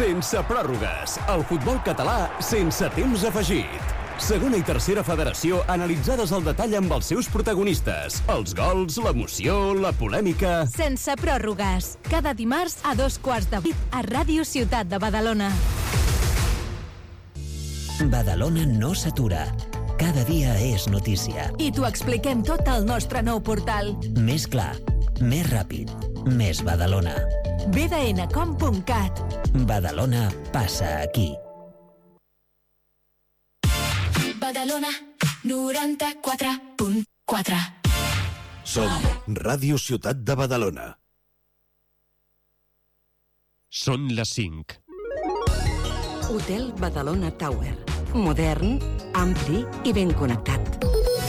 sense pròrrogues. El futbol català sense temps afegit. Segona i tercera federació analitzades al detall amb els seus protagonistes. Els gols, l'emoció, la polèmica... Sense pròrrogues. Cada dimarts a 7:15 a Ràdio Ciutat de Badalona. Badalona no s'atura. Cada dia és notícia. I t'ho expliquem tot al nostre nou portal. Més clar, més ràpid, més Badalona. bdncom.cat. Badalona passa aquí. Badalona 94.4. Som Ràdio Ciutat de Badalona. Són les 5. Hotel Badalona Tower. Modern, ampli i ben connectat.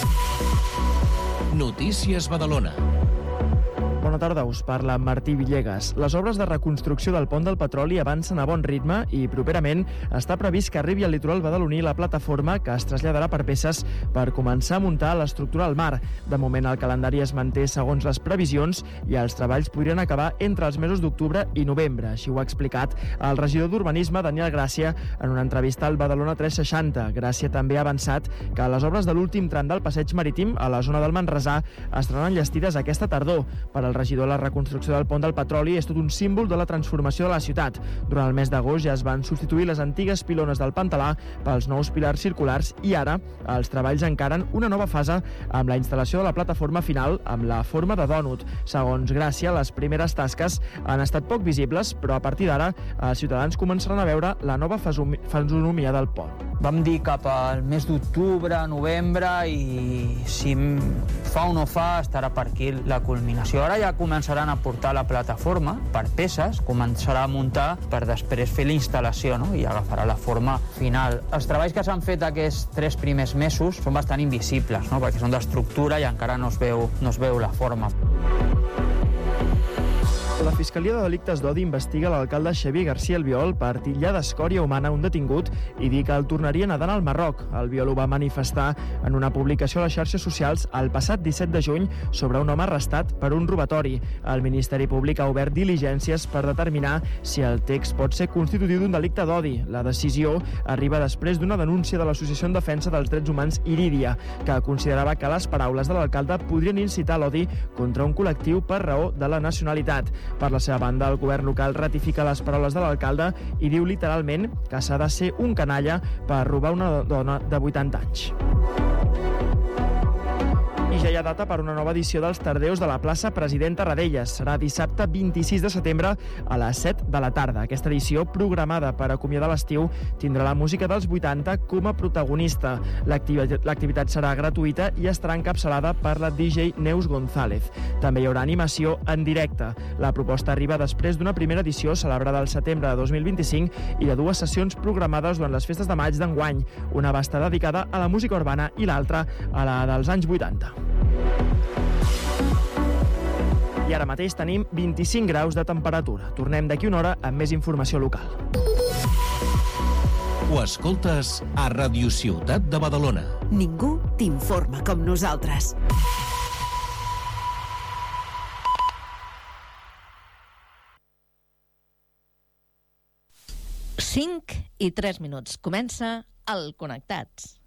Notícies Badalona. Bona tarda, us parla Martí Villegas. Les obres de reconstrucció del pont del Petroli avancen a bon ritme i properament està previst que arribi al litoral badaloní la plataforma que es traslladarà per peces per començar a muntar l'estructura al mar. De moment el calendari es manté segons les previsions i els treballs podrien acabar entre els mesos d'octubre i novembre. Així ho ha explicat el regidor d'Urbanisme, Daniel Gràcia, en una entrevista al Badalona 360. Gràcia també ha avançat que les obres de l'últim tram del passeig marítim a la zona del Manresà estaran enllestides aquesta tardor. Per al regidor, la reconstrucció del pont del Petroli és tot un símbol de la transformació de la ciutat. Durant el mes d'agost ja es van substituir les antigues pilones del Pantalà pels nous pilars circulars i ara els treballs encaren una nova fase amb la instal·lació de la plataforma final amb la forma de dònut. Segons Gràcia, les primeres tasques han estat poc visibles, però a partir d'ara els ciutadans començaran a veure la nova fisonomia del pont. Vam dir cap al mes d'octubre, novembre, i si fa o no fa estarà per aquí la culminació. Ara ja començaran a portar la plataforma per peces, començarà a muntar per després fer la instal·lació, no? I agafarà la forma final. Els treballs que s'han fet aquests 3 primers mesos són bastant invisibles, no? Perquè són d'estructura i encara no es veu la forma. La Fiscalia de Delictes d'Odi investiga l'alcalde Xavier García Albiol per titllar d'escòria humana un detingut i dir que el tornarien a anar al Marroc. Albiol ho va manifestar en una publicació a les xarxes socials el passat 17 de juny sobre un home arrestat per un robatori. El Ministeri Públic ha obert diligències per determinar si el text pot ser constitutiu d'un delicte d'odi. La decisió arriba després d'una denúncia de l'Associació en Defensa dels Drets Humans Irídia, que considerava que les paraules de l'alcalde podrien incitar l'odi contra un col·lectiu per raó de la nacionalitat. Per la seva banda, el govern local ratifica les paraules de l'alcalde i diu literalment que s'ha de ser un canalla per robar una dona de 80 anys. I ja hi ha data per una nova edició dels Tardeus de la plaça President Tarradellas. Serà dissabte 26 de setembre a les 7 de la tarda. Aquesta edició, programada per acomiadar l'estiu, tindrà la música dels 80 com a protagonista. L'activitat serà gratuïta i estarà encapçalada per la DJ Neus González. També hi haurà animació en directe. La proposta arriba després d'una primera edició celebrada al setembre de 2025 i de 2 sessions programades durant les festes de maig d'enguany. Una va estar dedicada a la música urbana i l'altra a la dels anys 80. I ara mateix tenim 25 graus de temperatura. Tornem d'aquí una hora amb més informació local. Ho escoltes a Ràdio Ciutat de Badalona. Ningú t'informa com nosaltres. Cinc i 3 minuts. Comença el Connectats.